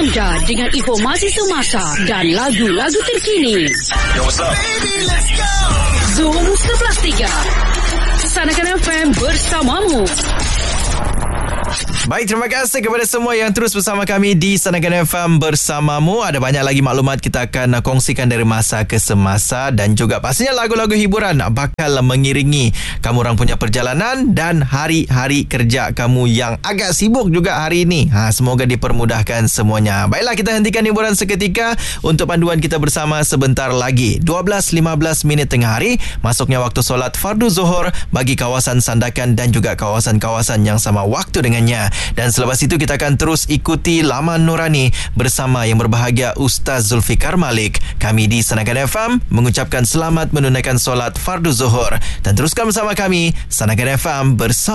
anda dengan informasi semasa dan lagu-lagu terkini. Yo, what's up? Baby, let's go. Zoom 11.3 Sanakan FM bersamamu. Baik, terima kasih kepada semua yang terus bersama kami di Sanakan FM bersamamu. Ada banyak lagi maklumat kita akan kongsikan dari masa ke semasa dan juga pastinya lagu-lagu hiburan bakal mengiringi kamu orang punya perjalanan dan hari-hari kerja kamu yang agak sibuk juga hari ini. Semoga dipermudahkan semuanya. Baiklah, kita hentikan hiburan seketika untuk panduan kita bersama sebentar lagi. 12.15 minit tengah hari, masuknya waktu solat fardu zuhur bagi kawasan Sandakan dan juga kawasan-kawasan yang sama waktu dengannya. Dan selepas itu kita akan terus ikuti Laman Nurani bersama yang berbahagia Ustaz Zulfikar Malik. Kami di Sanakan FM mengucapkan selamat menunaikan solat fardu zuhur dan teruskan bersama kami Sanakan FM bersama